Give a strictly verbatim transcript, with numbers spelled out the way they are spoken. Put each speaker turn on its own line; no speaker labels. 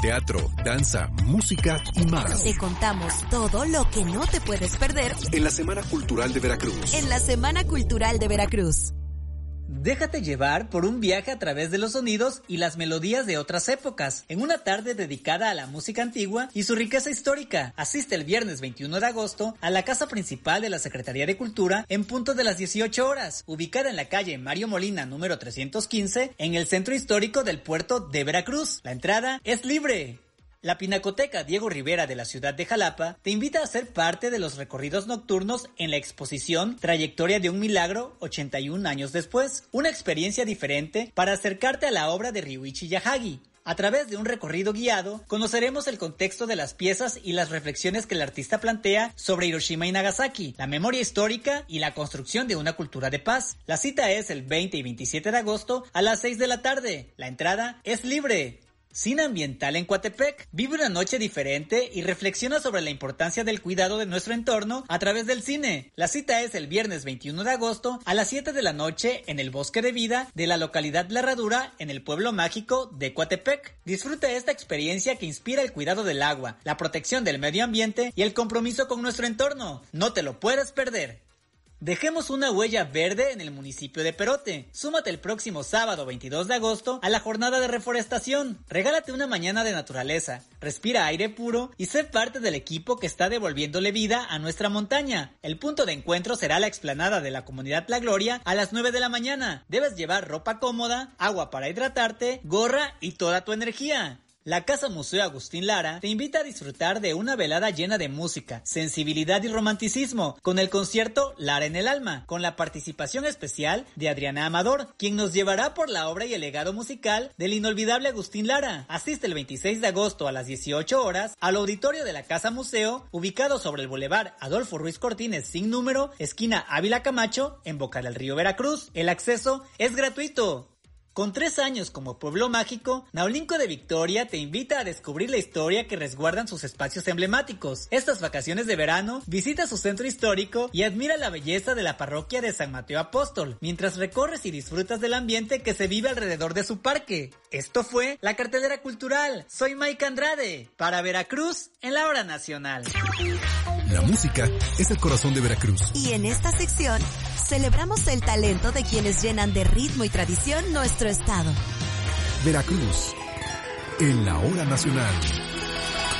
teatro, danza, música y más.
Te contamos todo lo que no te puedes perder
en la Semana Cultural de Veracruz.
En la Semana Cultural de Veracruz.
Déjate llevar por un viaje a través de los sonidos y las melodías de otras épocas, en una tarde dedicada a la música antigua y su riqueza histórica. Asiste el viernes veintiuno de agosto a la casa principal de la Secretaría de Cultura en punto de las dieciocho horas, ubicada en la calle Mario Molina número trescientos quince, en el centro histórico del puerto de Veracruz. La entrada es libre. La Pinacoteca Diego Rivera de la ciudad de Jalapa te invita a ser parte de los recorridos nocturnos en la exposición Trayectoria de un Milagro ochenta y un años después, una experiencia diferente para acercarte a la obra de Ryuichi Yahagi. A través de un recorrido guiado, conoceremos el contexto de las piezas y las reflexiones que el artista plantea sobre Hiroshima y Nagasaki, la memoria histórica y la construcción de una cultura de paz. La cita es el veinte y veintisiete de agosto a las seis de la tarde. La entrada es libre. Cine Ambiental en Coatepec. Vive una noche diferente y reflexiona sobre la importancia del cuidado de nuestro entorno a través del cine. La cita es el viernes veintiuno de agosto a las siete de la noche en el Bosque de Vida de la localidad La Herradura en el pueblo mágico de Coatepec. Disfruta esta experiencia que inspira el cuidado del agua, la protección del medio ambiente y el compromiso con nuestro entorno. No te lo puedes perder. Dejemos una huella verde en el municipio de Perote. Súmate el próximo sábado veintidós de agosto a la jornada de reforestación. Regálate una mañana de naturaleza, respira aire puro y sé parte del equipo que está devolviéndole vida a nuestra montaña. El punto de encuentro será la explanada de la comunidad La Gloria a las nueve de la mañana. Debes llevar ropa cómoda, agua para hidratarte, gorra y toda tu energía. La Casa Museo Agustín Lara te invita a disfrutar de una velada llena de música, sensibilidad y romanticismo con el concierto Lara en el Alma, con la participación especial de Adriana Amador, quien nos llevará por la obra y el legado musical del inolvidable Agustín Lara. Asiste el veintiséis de agosto a las dieciocho horas al auditorio de la Casa Museo, ubicado sobre el Boulevard Adolfo Ruiz Cortines sin número, esquina Ávila Camacho, en Boca del Río, Veracruz. El acceso es gratuito. Con tres años como pueblo mágico, Naulinco de Victoria te invita a descubrir la historia que resguardan sus espacios emblemáticos. Estas vacaciones de verano, visita su centro histórico y admira la belleza de la parroquia de San Mateo Apóstol, mientras recorres y disfrutas del ambiente que se vive alrededor de su parque. Esto fue la cartelera cultural. Soy Mike Andrade, para Veracruz en la hora nacional.
La música es el corazón de Veracruz.
Y en esta sección celebramos el talento de quienes llenan de ritmo y tradición nuestro estado.
Veracruz en la hora nacional.